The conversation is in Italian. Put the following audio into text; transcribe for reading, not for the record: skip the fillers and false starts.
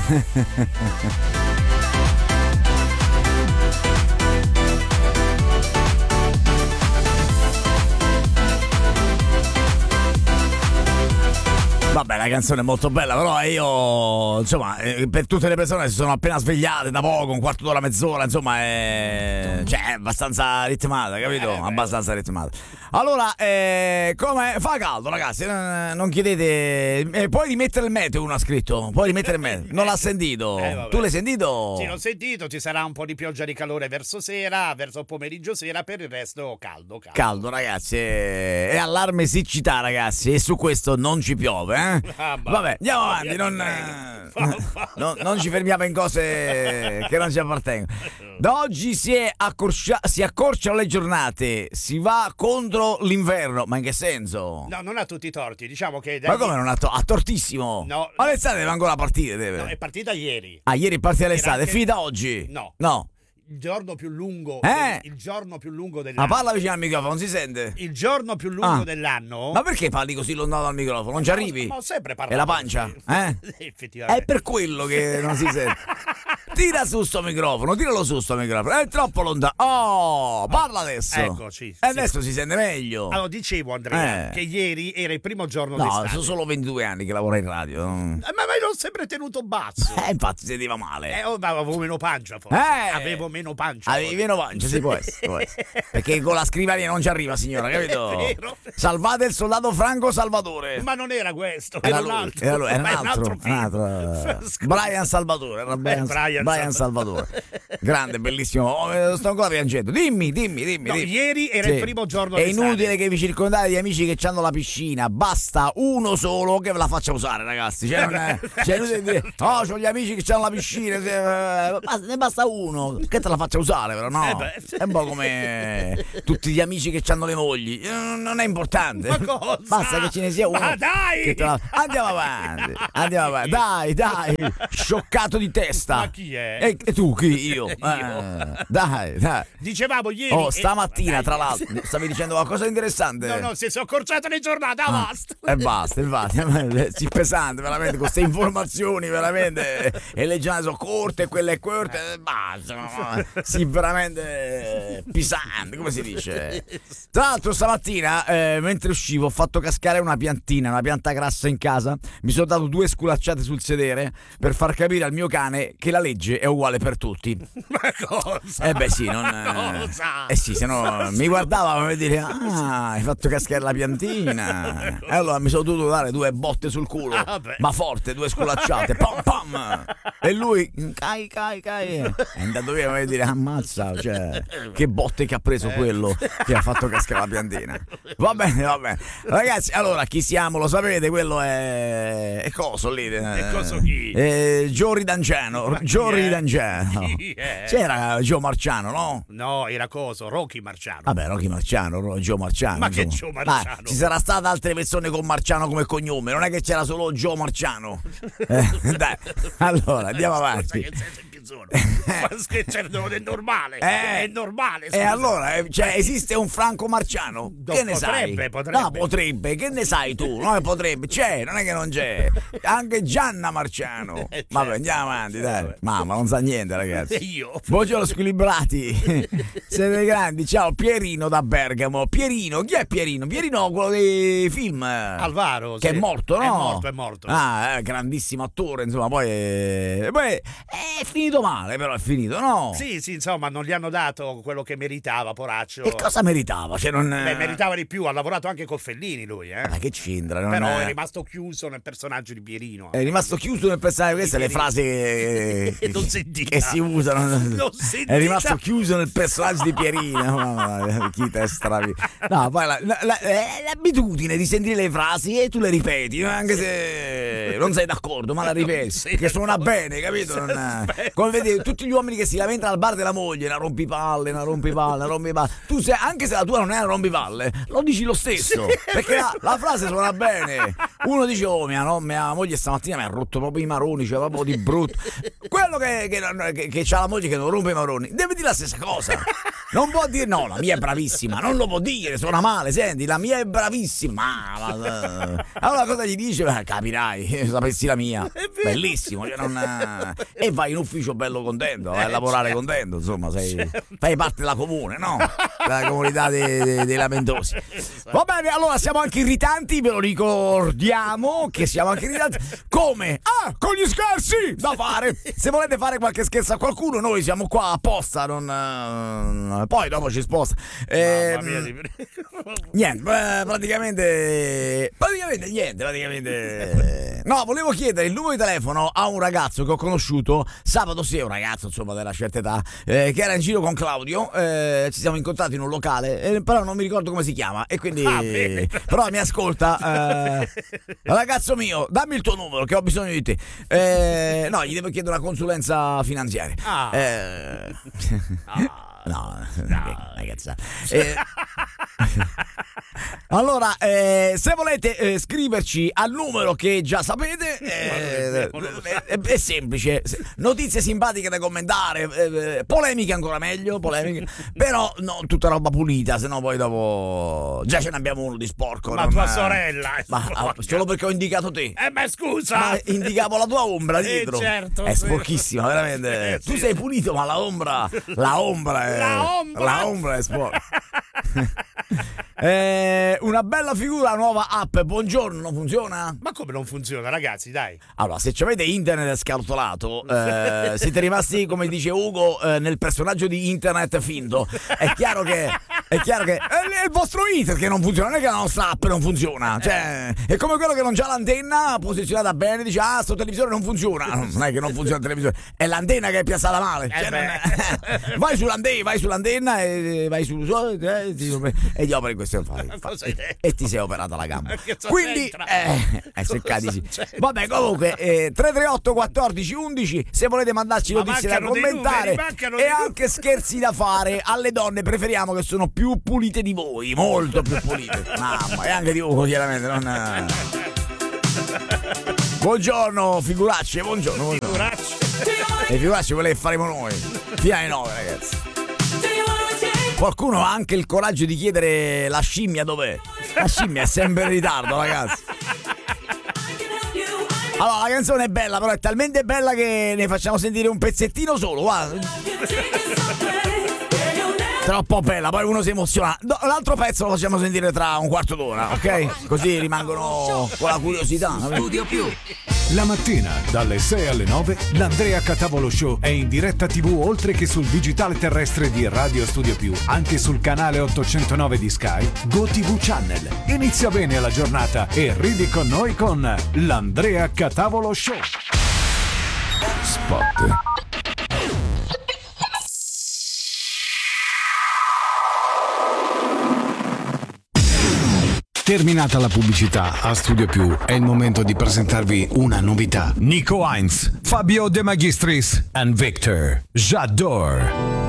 Vabbè, la canzone è molto bella, però io, insomma, per tutte le persone che si sono appena svegliate da poco, un quarto d'ora, mezz'ora, insomma, è abbastanza ritmata, capito? Abbastanza ritmata. Allora, come fa caldo, ragazzi? Non chiedete. Puoi rimettere il meteo, uno ha scritto. Puoi rimettere il meteo. Non l'ha sentito. Tu l'hai sentito? Sì, l'ho sentito. Ci sarà un po' di pioggia di calore verso sera, verso pomeriggio sera. Per il resto, caldo. Caldo, ragazzi. È allarme siccità, ragazzi. E su questo non ci piove, Vabbè, andiamo avanti. Non ci fermiamo in cose che non ci appartengono. Da oggi si accorciano le giornate. Si va contro l'inverno. Ma in che senso? No, non ha tutti i torti. Diciamo che. Ma come non ha tortissimo? No. Ma l'estate deve ancora partire. No, è partita ieri. Ah, ieri è partita l'estate. È finita oggi? No. Il giorno più lungo dell'anno. Ma parla vicino al microfono, non si sente. Il giorno più lungo dell'anno. Ma perché parli così lontano dal microfono? Non ci arrivi? Ma ho sempre parlato. È la pancia? Effettivamente. È per quello che non si sente. Tira su sto microfono, tiralo su sto microfono. È troppo lontano. Oh, parla adesso. Eccoci. E adesso si sente meglio. Allora, dicevo, Andrea, che ieri era il primo giorno d'estate. No, sono solo 22 anni che lavoro in radio. Ma l'ho sempre tenuto basso. Infatti sentiva male. Avevo meno pancia, forse. Avevo meno pancia. Avevi meno pancia, sì, può essere. Perché con la scrivania non ci arriva, signora, capito? È vero. Salvate il soldato Franco Salvatore. Ma non era questo, era un altro. Era un altro Brian Salvatore. Era Brian Salvatore. Grande, bellissimo. Sto ancora piangendo. Dimmi. No, ieri era il primo giorno d'estate. È inutile che vi circondate di amici che hanno la piscina. Basta uno solo che ve la faccia usare, ragazzi. È inutile dire, c'ho gli amici che hanno la piscina. Ne basta uno che te la faccia usare, però no. È un po' come tutti gli amici che hanno le mogli. Non è importante. Ma cosa? Basta che ce ne sia uno. Ma dai! Andiamo avanti. Dai. Scioccato di testa. Ma chi è? E tu chi? Io. Dai. Dicevamo ieri. Stamattina, tra l'altro, stavi dicendo qualcosa di interessante. No, si sono accorciate le giornate, basta. E basta. Si pesante, veramente, con queste informazioni, veramente. E le giornate sono corte, e quelle corte. Basta. Sì, veramente pesante, come si dice. Tra l'altro, stamattina, mentre uscivo, ho fatto cascare una pianta grassa in casa. Mi sono dato 2 sculacciate sul sedere per far capire al mio cane che la legge è uguale per tutti. Ma cosa? Sì, cosa? Sì, se no mi guardava per dire hai fatto cascare la piantina. E allora mi sono dovuto dare 2 botte sul culo, ma forte, 2 sculacciate, pam pam. E lui cai. È andato via per dire ammazza, cioè che botte che ha preso quello che ha fatto cascare la piantina. Va bene. Ragazzi, allora chi siamo lo sapete, quello è coso lì. E coso chi? Gio Ridanciano. C'era Gio Marciano, no? No, era coso, Rocky Marciano. Vabbè, Rocky Marciano, Gio Marciano. Ma che Gio Marciano? Ci sarà state altre persone con Marciano come cognome, non è che c'era solo Gio Marciano. Dai, allora, andiamo avanti. Ma scherzo, è normale. È normale. E allora, esiste un Franco Marciano? Che ne sai? Potrebbe. No, potrebbe. Che ne sai tu? No, potrebbe. C'è, non è che non c'è. Anche Gianna Marciano. Vabbè, andiamo avanti, dai. Mamma, non sa niente, ragazzi. Io. Buongiorno squilibrati. Siete grandi. Ciao, Pierino da Bergamo. Pierino, chi è Pierino? Pierino, quello dei film. Alvaro. Che è morto, no? È morto. Grandissimo attore, insomma, poi è finito male, però è finito, no? Sì, insomma, non gli hanno dato quello che meritava, poraccio. E cosa meritava? Meritava di più, ha lavorato anche con Fellini lui, Ma che c'entra? Però è rimasto chiuso nel personaggio di Pierino. È rimasto chiuso nel personaggio, queste le frasi che si usano. È rimasto chiuso nel personaggio di Pierino. Chi te stravi. No, poi l'abitudine di sentire le frasi e tu le ripeti, anche se non sei d'accordo, ma la ripeti. Perché suona bene, capito? Come vedi, tutti gli uomini che si lamentano al bar della moglie, una rompipalle. Tu anche se la tua non è una rompipalle, lo dici lo stesso, perché la frase suona bene. Uno dice mia moglie stamattina mi ha rotto proprio i maroni, cioè proprio di brutto. Quello che c'ha la moglie che non rompe i maroni deve dire la stessa cosa. Non può dire no, la mia è bravissima, non lo può dire, suona male, senti, la mia è bravissima. Allora cosa gli dice? Capirai, sapessi la mia. Bellissimo, e vai in ufficio bello contento, vai a lavorare contento, insomma, fai parte della comune, no? Della comunità dei lamentosi. Va bene, allora siamo anche irritanti, ve lo ricordiamo che siamo anche irritanti. Come? Con gli scherzi da fare. Se volete fare qualche scherzo a qualcuno, noi siamo qua apposta, poi dopo ci sposta. Niente, praticamente niente. No, volevo chiedere il numero di telefono a un ragazzo che ho conosciuto sabato sera, un ragazzo insomma della certa età, che era in giro con Claudio, ci siamo incontrati in un locale, però non mi ricordo come si chiama, e quindi però mi ascolta. Ragazzo mio, dammi il tuo numero che ho bisogno di te. No, gli devo chiedere una consulenza finanziaria. No, ragazzi. Allora, se volete scriverci al numero che già sapete, è semplice. Notizie simpatiche da commentare, polemiche ancora meglio, però no, tutta roba pulita, sennò poi dopo già ce ne abbiamo uno di sporco. Ma tua sorella solo perché ho indicato te. Ma scusa, ma indicavo la tua ombra dietro. Certo, è sporchissima, veramente. Tu sei pulito, ma la ombra è sporca. Una bella figura, nuova app. Buongiorno, non funziona? Ma come non funziona, ragazzi, dai? Allora, se avete internet scartolato, siete rimasti, come dice Ugo, nel personaggio di internet finto. È chiaro che è il vostro internet che non funziona, non è che la nostra app non funziona. Cioè, è come quello che non c'ha l'antenna posizionata bene, dice sto televisore non funziona. Non è che non funziona il televisore, è l'antenna che è piazzata male. Vai sull'antenna e vai e gli operi questi affari. E ti sei operata la gamba. Quindi seccati sì. Vabbè, comunque 338 14 11 se volete mandarci notizie da commentare e anche scherzi da fare. Alle donne preferiamo che sono più pulite di voi, molto più pulite. Mamma, e anche di Ugo chiaramente non... Buongiorno figuracce, buongiorno. Le figuracce quelle che faremo noi fino alle 9, ragazzi. Qualcuno ha anche il coraggio di chiedere la scimmia dov'è. La scimmia è sempre in ritardo, ragazzi. Allora, la canzone è bella, però è talmente bella che ne facciamo sentire un pezzettino solo, guarda. Troppo bella, poi uno si emoziona. L'altro pezzo lo facciamo sentire tra un quarto d'ora, ok? Così rimangono con la curiosità. Studio Più. La mattina, dalle 6 alle 9, l'Andrea Catavolo Show è in diretta TV oltre che sul digitale terrestre di Radio Studio Più, anche sul canale 809 di Sky, GoTV Channel. Inizia bene la giornata e ridi con noi con l'Andrea Catavolo Show. Spot. Terminata la pubblicità, a Studio Più è il momento di presentarvi una novità. Nico Heinz, Fabio De Magistris and Victor J'adore.